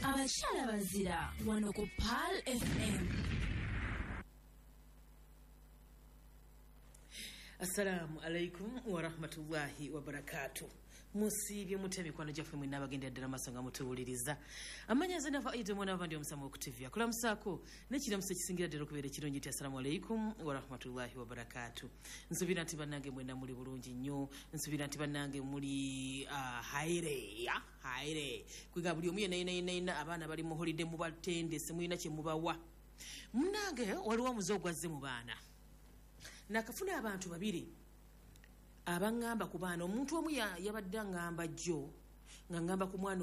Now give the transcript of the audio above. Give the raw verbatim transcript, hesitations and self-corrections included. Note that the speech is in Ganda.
Abakyala bazira wano ku Pearl F M. Assalamu alaikum wa rahmatullahi wa barakatuh. Musibye mutemi kwano jaffe mwe nabagenda ddala masanga mutuwuliriza. Amanya zina faida mwana abandi omusamu okutivya. Kula musako nekiramuso kisingira ddala okubeera kirungi. Assalamu alaikum wa rahmatullahi wa barakatuh. Nsubira nti bannange mwena muli bulungi nnyo. Nsubira nti bannange muli uh, haire ya haire. Kwiga buli omu yena yena yena abaana bali mu holiday mu batende semuyina kye mubawa. Munnange waliwo muzo gwazze mu baana. Nakafuna abantu babiri abangamba ku baana. Omuntu omu yabadde ngamba jjo nga ngamba ku mwana